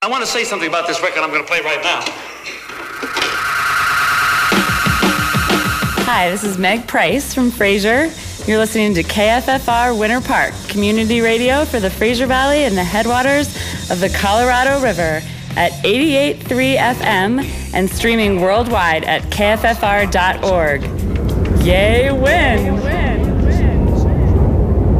I want to say something about this record I'm going to play right now. Hi, this is Meg Price from Fraser. You're listening to KFFR Winter Park, community radio for the Fraser Valley and the headwaters of the Colorado River at 88.3 FM and streaming worldwide at kffr.org. Yay, win!